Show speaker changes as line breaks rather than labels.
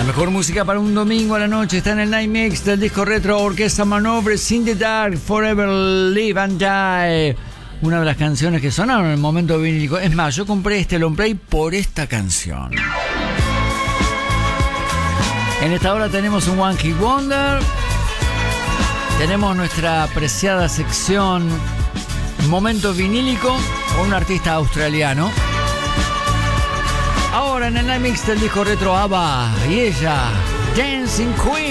La mejor música para un domingo a la noche está en el Night Mix del disco retro Orquesta Manowar, In the Dark, Forever Live and Die. Una de las canciones que sonaron en el momento vinílico. Es más, yo compré este long play por esta canción. En esta hora tenemos un One Hit Wonder. Tenemos nuestra apreciada sección Momento Vinílico con un artista australiano. Ahora en el Night Mix del disco retro ABBA y ella, Dancing Queen.